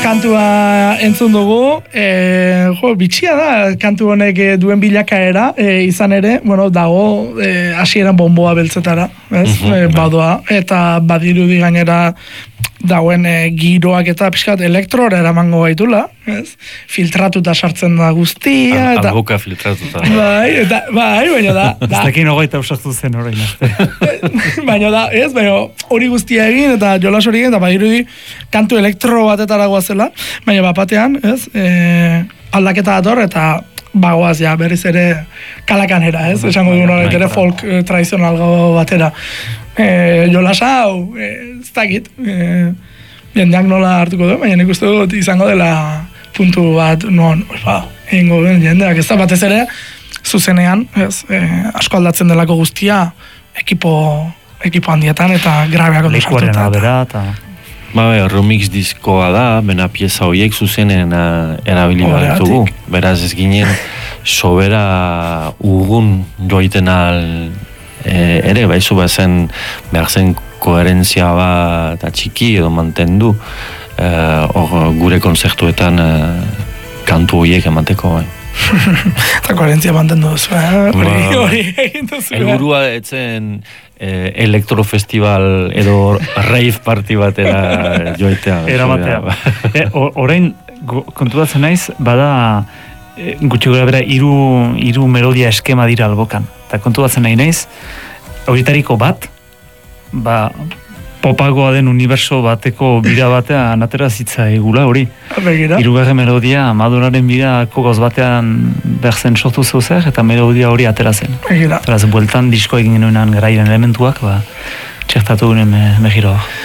kantua entzun dugu, bitxia da, kantu honek duen bilakaera, izan ere, bueno, dago, hasieran bonboa beltzetara, ez? Badoa, eta badirudi gainera dauen giroak eta pixkat elektrora eramango gaitula, ez? Filtratuta sartzen da guztia. Alboka filtratuta. Baina da. Ez dakin hogeita usartu zen orain. Baina da, ez? Baina hori guztia egin, eta jolas hori egin, eta badirudi kantu elektro batetara goazela, baina bapatean, ez? Aldaketa dator, eta bagoaz, ja, berriz ere kalakanera, ez? Esango dugu noret ere folk tradizional batera. Jolas hau, ez dakit, jendeak nola hartuko du, baina nik uste dut izango dela puntu bat, non, egingo duen jendeak, ez da batez ere, zuzenean, ez, asko aldatzen delako guztia, ekipo handietan, eta grabeak ondo sartuta. Remix diskoa da, bena pieza horiek zuzenen erabili baditugu. Beraz ez ginen sobera ugun joiten al ere, baizu bazen behar zen koherentzia bat txiki edo mantendu gure konzertuetan kantu horiek emateko bai. Eta koherentzia mantendu duzu, hori egin duzu. Helburua etzen elektrofestival edo rave party batera joitea. Eramatea. Orain, konturatzen naiz, bada gutxi gora bera hiru melodia eskema dira albokan. Eta konturatzen nahi naiz, horietariko bat, popagoa den uniberso bateko bira batean atera zitza egula hori. Hirugarren melodia, Maduraren bira kogoz batean berzen sortu zeuzer, eta melodia hori atera zen. Beraz, bueltan disko egin genuenan garairen elementuak, txertatu ginen megiroa.